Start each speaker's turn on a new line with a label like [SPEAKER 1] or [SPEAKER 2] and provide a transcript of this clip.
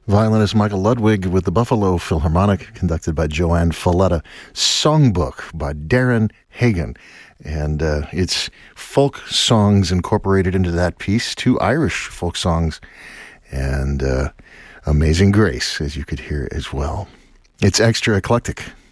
[SPEAKER 1] Violinist Michael Ludwig with the Buffalo Philharmonic, conducted by Joanne Falletta. Songbook by Darren Hagen. And it's folk songs incorporated into that piece, 2 Irish folk songs, and Amazing Grace, as you could hear as well. It's extra eclectic.